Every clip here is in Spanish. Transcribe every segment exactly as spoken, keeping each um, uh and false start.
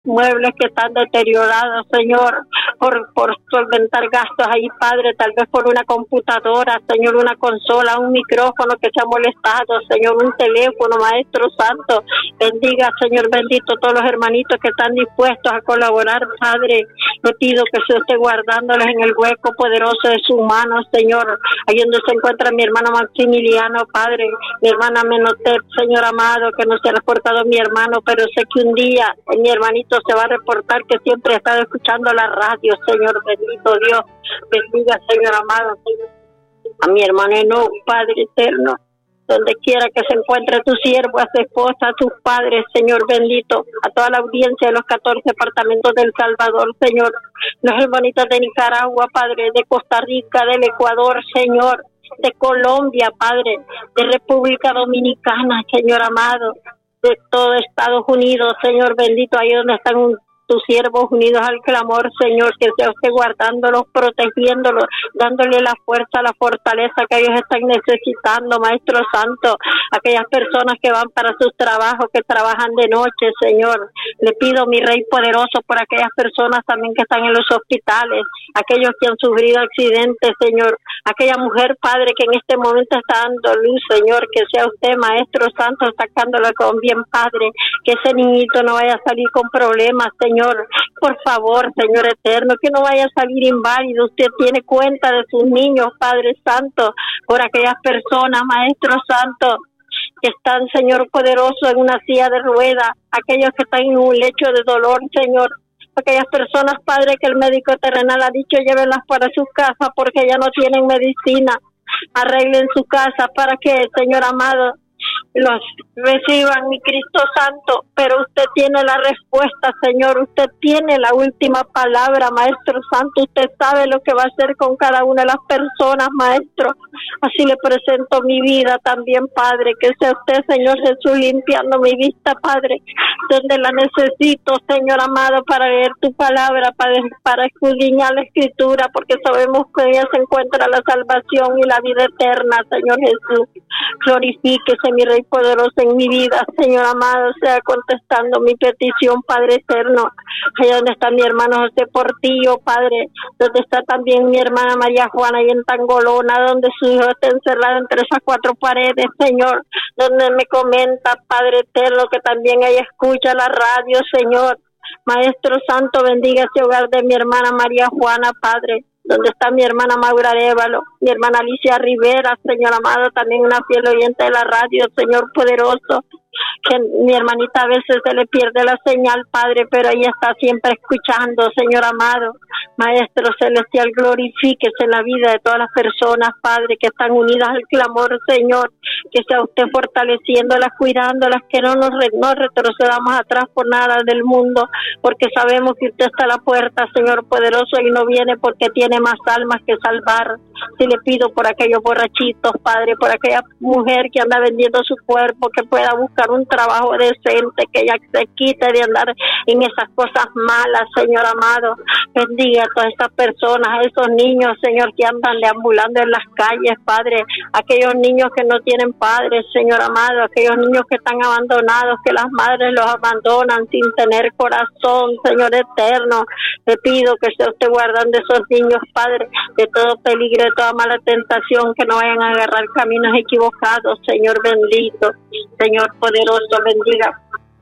muebles que están deteriorados, Señor, por, por solventar gastos ahí, Padre, tal vez por una computadora, Señor, una consola, un micrófono que se ha molestado, Señor, un teléfono, Maestro Santo. Bendiga, Señor bendito, todos los hermanitos que están dispuestos a colaborar, Padre. Le pido que se esté guardándoles en el hueco poderoso de sus manos, Señor, ahí donde se encuentra mi hermano Maximiliano, Padre, mi hermana Menotep, Señor amado, que no se ha reportado mi hermano, pero sé que un día mi hermanito se va a reportar que siempre ha estado escuchando la radio, Señor bendito Dios. Bendiga, Señor amado, Señor, a mi hermano Enoch, Padre eterno, donde quiera que se encuentre tu siervo, a su esposa, a tus padres, Señor bendito, a toda la audiencia de los catorce departamentos del Salvador, Señor, los hermanitos de Nicaragua, Padre, de Costa Rica, del Ecuador, Señor, de Colombia, Padre, de República Dominicana, Señor amado, de todo Estados Unidos, Señor bendito, ahí donde están un tus siervos unidos al clamor, Señor, que sea usted guardándolos, protegiéndolos, dándole la fuerza, la fortaleza que ellos están necesitando, Maestro Santo, aquellas personas que van para sus trabajos, que trabajan de noche, Señor, le pido, mi Rey poderoso, por aquellas personas también que están en los hospitales, aquellos que han sufrido accidentes, Señor, aquella mujer, Padre, que en este momento está dando luz, Señor, que sea usted, Maestro Santo, sacándola con bien, Padre, que ese niñito no vaya a salir con problemas, Señor, por favor, Señor eterno, que no vaya a salir inválido. Usted tiene cuenta de sus niños, Padre Santo, por aquellas personas, Maestro Santo, que están, Señor poderoso, en una silla de rueda, aquellos que están en un lecho de dolor, Señor, aquellas personas, Padre, que el médico terrenal ha dicho llévenlas para sus casas porque ya no tienen medicina, arreglen su casa para que, Señor amado, los reciban, mi Cristo Santo, pero usted tiene la respuesta, Señor, usted tiene la última palabra, Maestro Santo, usted sabe lo que va a hacer con cada una de las personas, Maestro, así le presento mi vida también, Padre, que sea usted, Señor Jesús, limpiando mi vista, Padre, donde la necesito, Señor amado, para leer tu palabra, para, para escudriñar la Escritura, porque sabemos que en ella se encuentra la salvación y la vida eterna, Señor Jesús, glorifíquese, mi Rey poderoso, en mi vida, Señor amado, sea contestando mi petición, Padre eterno, allá donde está mi hermano José Portillo, Padre, donde está también mi hermana María Juana, y en Tangolona, donde su hijo está encerrado entre esas cuatro paredes, Señor, donde me comenta, Padre eterno, que también ella escucha la radio, Señor, Maestro Santo, bendiga ese hogar de mi hermana María Juana, Padre, donde está mi hermana Maura Arévalo, mi hermana Alicia Rivera, Señor amado, también una fiel oyente de la radio, Señor poderoso, que mi hermanita a veces se le pierde la señal, Padre, pero ella está siempre escuchando, Señor amado, Maestro Celestial, glorifíquese en la vida de todas las personas, Padre, que están unidas al clamor, Señor, que sea usted fortaleciéndolas, cuidándolas, que no nos re, no retrocedamos atrás por nada del mundo, porque sabemos que usted está a la puerta, Señor poderoso, y no viene porque tiene más almas que salvar. Si le pido por aquellos borrachitos, Padre, por aquella mujer que anda vendiendo su cuerpo, que pueda buscar un trabajo decente, que ella se quite de andar en esas cosas malas, Señor amado. Bendiga a todas esas personas, a esos niños, Señor, que andan deambulando en las calles, Padre, aquellos niños que no tienen padres, Señor amado, aquellos niños que están abandonados, que las madres los abandonan sin tener corazón, Señor eterno. Le pido que sea usted guardando esos niños, Padre, de todo peligro, de toda mala tentación, que no vayan a agarrar caminos equivocados, Señor bendito, Señor poderoso, bendiga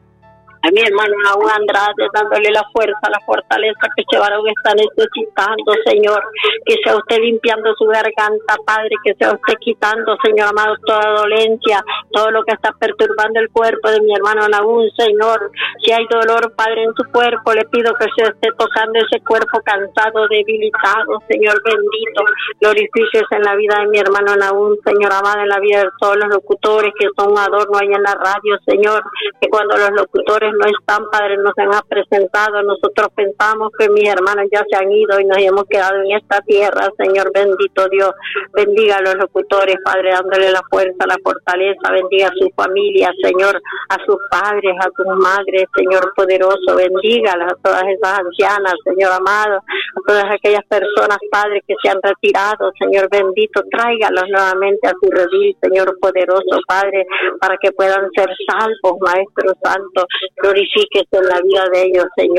a mi hermano Raúl Andrade, dándole la fuerza, la fortaleza que ese varón está necesitando, Señor, que sea usted limpiando su garganta, Padre, que sea usted quitando, Señor amado, toda dolencia, todo lo que está perturbando el cuerpo de mi hermano Raúl, Señor. Si hay dolor, Padre, en su cuerpo, le pido que se esté tocando ese cuerpo cansado, debilitado, Señor bendito, glorifíquese en la vida de mi hermano Raúl, Señor amado, en la vida de todos los locutores que son un adorno ahí en la radio, Señor, que cuando los locutores no están, Padre, no se han presentado, nosotros pensamos que mis hermanos ya se han ido y nos hemos quedado en esta tierra, Señor bendito Dios, bendiga a los locutores, Padre, dándole la fuerza, la fortaleza, bendiga a su familia, Señor, a sus padres, a sus madres, Señor poderoso, bendígalas a todas esas ancianas, Señor amado, a todas aquellas personas, Padre, que se han retirado, Señor bendito, tráigalos nuevamente a su redil, Señor poderoso, Padre, para que puedan ser salvos, Maestro Santo, glorifíquese en la vida de ellos, Señor.